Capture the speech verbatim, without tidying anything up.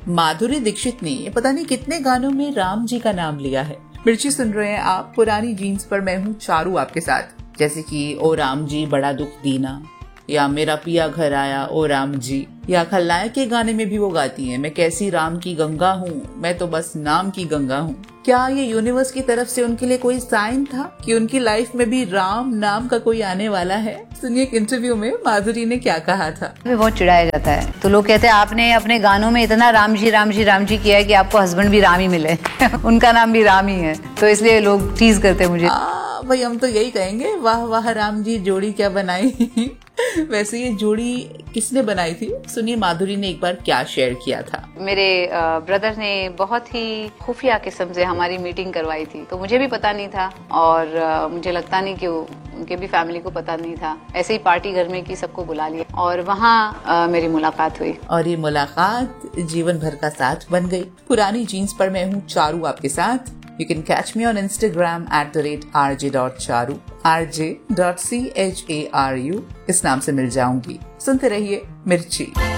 माधुरी दीक्षित ने पता नहीं कितने गानों में राम जी का नाम लिया है। मिर्ची सुन रहे हैं आप पुरानी जीन्स पर, मैं हूँ चारू आपके साथ। जैसे कि ओ राम जी बड़ा दुख दीना, या मेरा पिया घर आया ओ राम जी, या खलनायक के गाने में भी वो गाती हैं, मैं कैसी राम की गंगा हूँ, मैं तो बस नाम की गंगा हूँ। क्या ये यूनिवर्स की तरफ से उनके लिए कोई साइन था कि उनकी लाइफ में भी राम नाम का कोई आने वाला है? सुनिए एक इंटरव्यू में माधुरी ने क्या कहा था। बहुत चिढ़ाया जाता है, तो लोग कहते हैं आपने अपने गानों में इतना राम जी राम जी राम जी किया है कि आपको हस्बैंड भी राम ही मिले उनका नाम भी राम ही है, तो इसलिए लोग टीज करते हैं मुझे। भाई हम तो यही कहेंगे, वाह वाह राम जी जोड़ी क्या बनाई वैसे ये जोड़ी किसने बनाई थी? सुनिए माधुरी ने एक बार क्या शेयर किया था। मेरे ब्रदर ने बहुत ही खुफिया किस्म से हमारी मीटिंग करवाई थी, तो मुझे भी पता नहीं था और आ, मुझे लगता नहीं कि उनके भी फैमिली को पता नहीं था। ऐसे ही पार्टी घर में की सबको बुला लिया और वहाँ मेरी मुलाकात हुई और ये मुलाकात जीवन भर का साथ बन गई। पुरानी जीन्स पर मैं हूँ चारू आपके साथ। You can catch me on Instagram at the rate r j dot charu, r j dot c h a r u इस नाम से मिल जाऊंगी। सुनते रहिए मिर्ची।